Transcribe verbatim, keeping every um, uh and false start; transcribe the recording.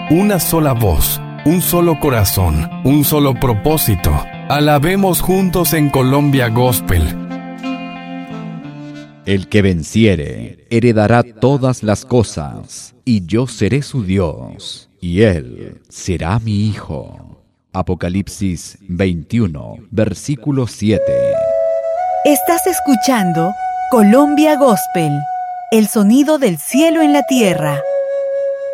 una sola voz, un solo corazón, un solo propósito. Alabemos juntos en Colombia Gospel. El que venciere heredará todas las cosas, y yo seré su Dios, y él será mi hijo. Apocalipsis veintiuno, versículo siete. Estás escuchando Colombia Gospel, el sonido del cielo en la tierra.